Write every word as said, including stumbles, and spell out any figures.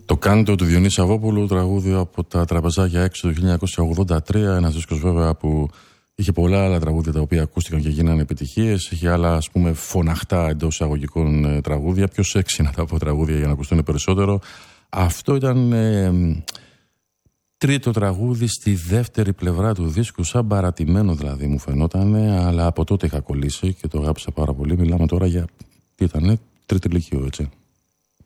Το Κάντο του Διονύση Σαββόπουλου, τραγούδι από τα Τραπεζάκια έξω το χίλια εννιακόσια ογδόντα τρία. Ένας δίσκος βέβαια που είχε πολλά άλλα τραγούδια τα οποία ακούστηκαν και γίνανε επιτυχίες. Είχε άλλα, ας πούμε, φωναχτά εντός εισαγωγικών τραγούδια, πιο σεξι να τα πω τραγούδια για να ακουστούν περισσότερο. Αυτό ήταν ε, τρίτο τραγούδι στη δεύτερη πλευρά του δίσκου, σαν παρατημένο δηλαδή μου φαινόταν, αλλά από τότε είχα κολλήσει και το αγάπησα πάρα πολύ. Μιλάμε τώρα για, τι ήτανε, τρίτη λυκείο, έτσι.